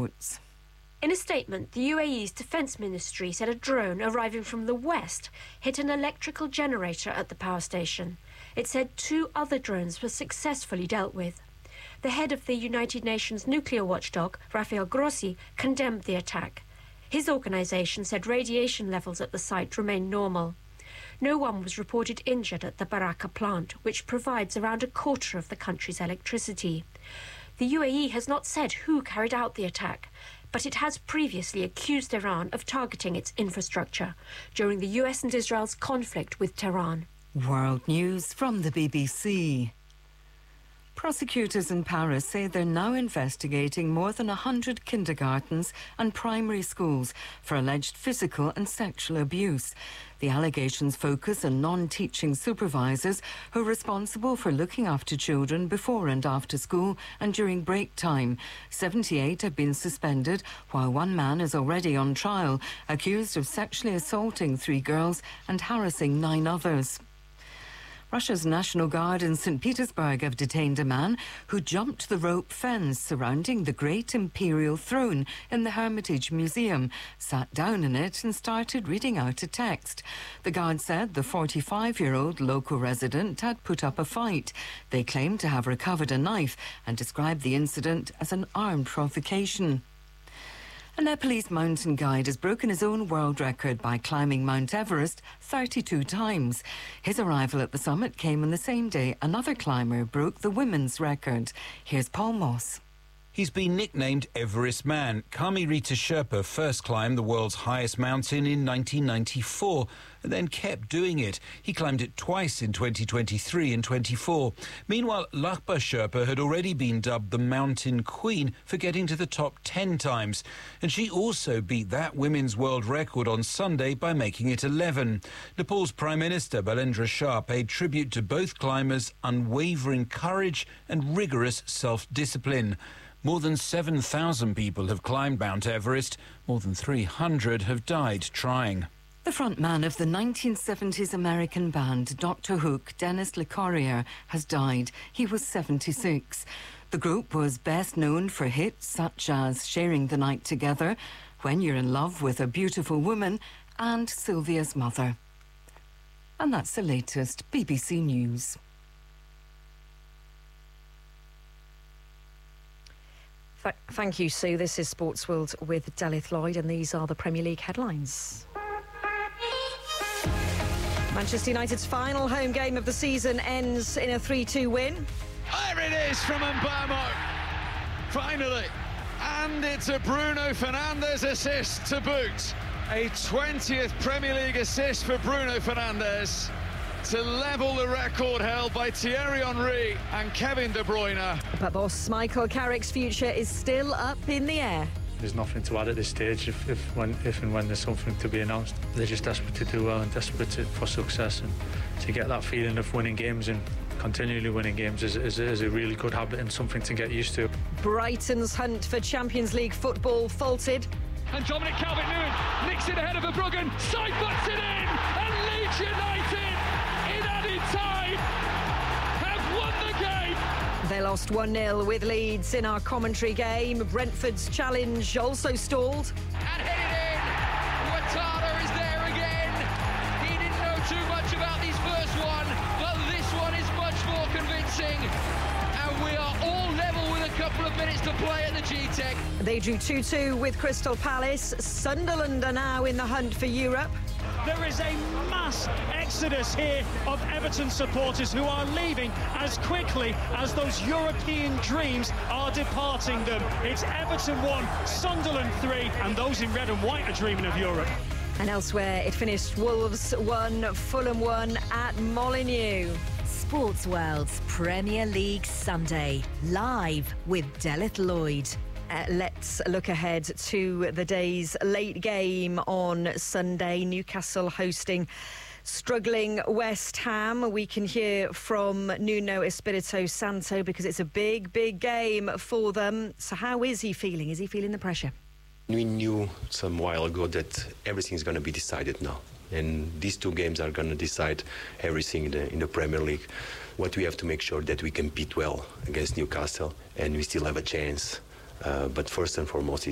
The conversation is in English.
sports. In a statement, the UAE's Defence Ministry said a drone arriving from the west hit an electrical generator at the power station. It said 2 other drones were successfully dealt with. The head of the United Nations nuclear watchdog, Rafael Grossi, condemned the attack. His organisation said radiation levels at the site remain normal. No one was reported injured at the Baraka plant, which provides around a quarter of the country's electricity. The UAE has not said who carried out the attack, but it has previously accused Iran of targeting its infrastructure during the US and Israel's conflict with Tehran. World news from the BBC. Prosecutors in Paris say they're now investigating more than 100 kindergartens and primary schools for alleged physical and sexual abuse. The allegations focus on non-teaching supervisors who are responsible for looking after children before and after school and during break time. 78 have been suspended, while one man is already on trial, accused of sexually assaulting 3 girls and harassing 9 others. Russia's National Guard in St. Petersburg have detained a man who jumped the rope fence surrounding the Great Imperial Throne in the Hermitage Museum, sat down in it and started reading out a text. The Guard said the 45-year-old local resident had put up a fight. They claimed to have recovered a knife and described the incident as an armed provocation. A Nepalese mountain guide has broken his own world record by climbing Mount Everest 32 times. His arrival at the summit came on the same day another climber broke the women's record. Here's Paul Moss. He's been nicknamed Everest Man. Kami Rita Sherpa first climbed the world's highest mountain in 1994 and then kept doing it. He climbed it twice in 2023 and 24. Meanwhile, Lakpa Sherpa had already been dubbed the Mountain Queen for getting to the top 10 times. And she also beat that women's world record on Sunday by making it 11. Nepal's Prime Minister Balendra Shah paid tribute to both climbers' unwavering courage and rigorous self-discipline. More than 7,000 people have climbed Mount Everest. More than 300 have died trying. The frontman of the 1970s American band Dr. Hook, Dennis LeCorrier, has died. He was 76. The group was best known for hits such as Sharing the Night Together, When You're in Love with a Beautiful Woman, and Sylvia's Mother. And that's the latest BBC News. Thank you, Sue. This is Sports World with Delith Lloyd, and these are the Premier League headlines. Manchester United's final home game of the season ends in a 3-2 win. There it is from Mbamo, finally. And it's a Bruno Fernandes assist to boot. A 20th Premier League assist for Bruno Fernandes to level the record held by Thierry Henry and Kevin De Bruyne. But boss Michael Carrick's future is still up in the air. There's nothing to add at this stage if and when there's something to be announced. They're just desperate to do well and desperate for success, and to get that feeling of winning games and continually winning games is a really good habit and something to get used to. Brighton's hunt for Champions League football faltered. And Dominic Calvert-Lewin nicks it ahead of Verbruggen, side puts it in, and Leeds United in added time have won the game. They lost 1-0 with Leeds in our commentary game. Brentford's challenge also stalled. And hit it in. Ouattara is there again. He didn't know too much about his first one, but this one is much more convincing. And we are all level with a couple of minutes to play at the G-Tech. They drew 2-2 with Crystal Palace. Sunderland are now in the hunt for Europe. There is a mass exodus here of Everton supporters who are leaving as quickly as those European dreams are departing them. It's Everton 1, Sunderland 3, and those in red and white are dreaming of Europe. And elsewhere, it finished Wolves 1, Fulham 1 at Molineux. Sports World's Premier League Sunday, live with Delith Lloyd. Let's look ahead to the day's late game on Sunday. Newcastle hosting struggling West Ham. We can hear from Nuno Espirito Santo because it's a big, big game for them. So how is he feeling? Is he feeling the pressure? We knew some while ago that everything is going to be decided now. And these 2 games are going to decide everything in the Premier League. What we have to make sure that we compete well against Newcastle and we still have a chance. But first and foremost